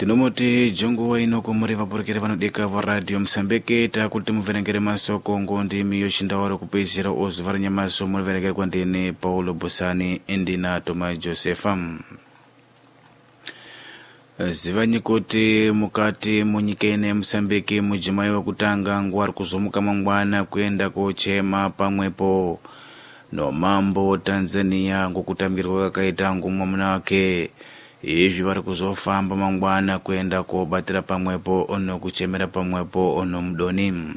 tinomoti jongo ino kumuri vapurukire vanodika va radio Msambiki takuti muverengere masoko ngondi miyo shindawaro kupezira ozuva nyamaso muverengere kwa ndini Paulo Busani indina Toma Josefa zivanyi kuti mukati munyikene Msambiki mujimai wa kutanga ngwari kuzomuka mangwana kuenda kochema pamwepo no mambo Tanzania ngokutambirwa kakaita ngumwamuna wake izvi vari kuzofamba mangwana kuenda kobatira pamwepo ono kuchemera pamwepo ono mudoni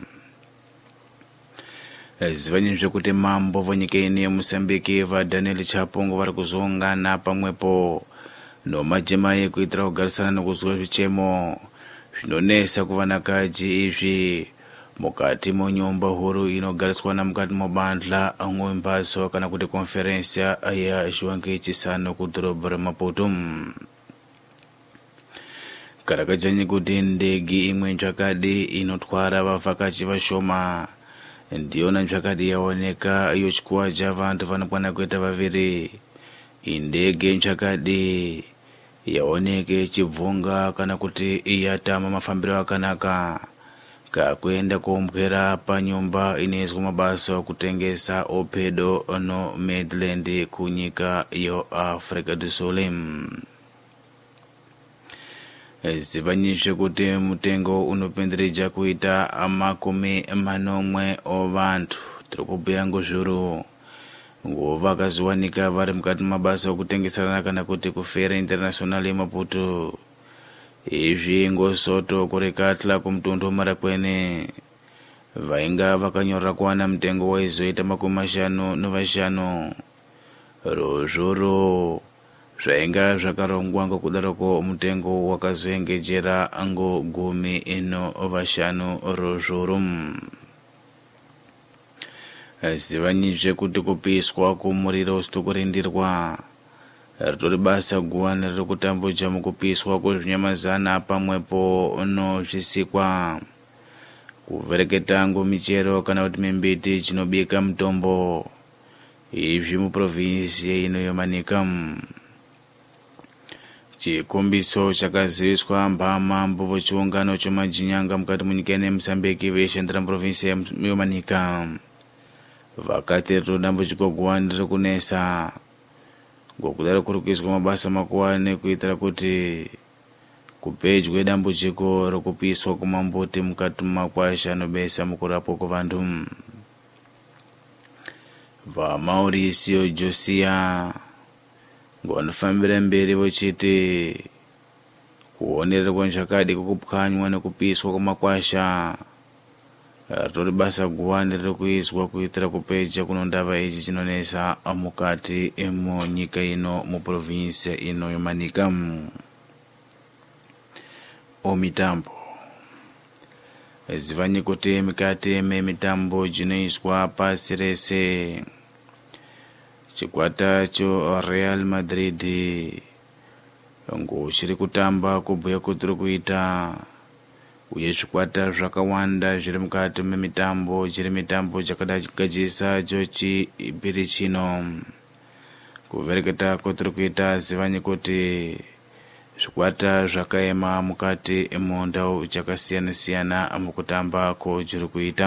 zivanyi zvekuti mambo vanyikeni yeMusambiki va Daniel Chapongo vari kuzongana pamwepo no majimai kuitira kugarisana nokuzwa zvichemo zvinonesa kuvanakaji izvi mukati munyumba huru inogariswana mukati mubandla amwe mbaso kana kuti konferensia ya Chiwange Chisano kudhorobha reMaputo karakajanyi kuti ndege imwe nzvakadi inotwara vavhakachi vashoma ndiyona nzvakadi yaoneka yochikuwa vantu vanokwana kuita vaviri indege nzvakadi yaoneke chibvunga kana kuti iyatama mafambiro akanaka kakuenda kuombwera panyumba inoizwa mabasa kutengesa opedo no Midland kunyika yo Africa do Sul zivanyishe kuti mutengo unopendereja kuita makumi manomwe ovantu tirikubhuya ngozvuru nguva kaziwanika vari mukati mabasa okutengesana kana kuti kufera international yeMaputo izvi ngosoto kurekatla kumutundu marakwene vainga vakanyorera kuwana mutengo waizoita makumi mashanu novashanu rozvoro zvainga zvakarongwa ngokudaroko mutengo wakazoengejera ngo gumi ino vashanu rozvoro zivanyizve kuti kupiswa kumuriro usitokurindirwa ritori basa guwana riri kutambuja mukupiswa kwezvinyamazana pamwepo no zvisikwa kuvereketa michero kana kuti mimbiti chinobika mutombo izvi muprovinsi ino yoManika chikombiso chakaziviswa mbama mbuvo chiungano chomajinyanga mukati munyika yeMusambiki veishandira muprovinsi yoManika vakati rito dambudziko guwana riri kunesa ngokudaro kuri kuizwa mabasa makuwane kuitira kuti kupedye dambudziko rokupiswa kumambuti mukati mumakwasha anobesa mukurapwa kwevantu va Mauricio Josia ngonofambira mberi vochiti kuonererwa nzvakadi kukupwanywa nekupiswa kwemakwasha ritori basa guwane riri kuizwa kuitira kupedya kunondava ichi chinonesa mukati munyika ino muprovinsi ino yoManika omitambo zivanyi kuti mikati memitambo dzinoiswa pasi rese chikwata cho Real Madrid ngo chiri kutamba kubhuya kuti riri kuita uye zvikwata zvakawanda zviri mukati memitambo chiri mitambo chakadagadzisa chochi bhiri chino kuvereketa kuti riri kuita zivanyi kuti zvikwata zvakaema mukati mundau dzakasiyana-siyana mukutamba kwozviri kuita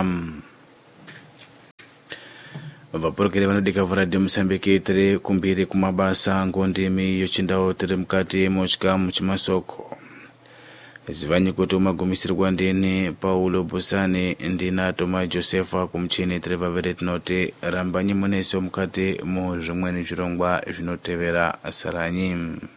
vapurukire vanodika varadio Msambiki tiri kumbiri kumabasa ngondimi yochindau tiri mukati mochikamu chimasoko zivanyi kuti umagumisirwa ndini Paulo Busani ndina Toma Josefa kumuchini tiri vaviri tinoti rambanyi muneso mukati muzvimweni zvirongwa zvinotevera saranyi.